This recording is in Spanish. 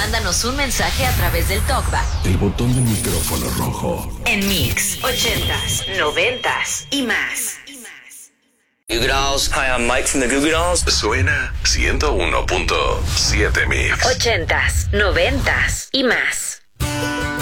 mándanos un mensaje a través del TalkBack. El botón del micrófono rojo. En Mix 80s, 90s y más. Goo Goo Dolls. Hi, I'm Mike from the Goo Goo Dolls. Suena 101.7 Mix. 80s, 90s y más.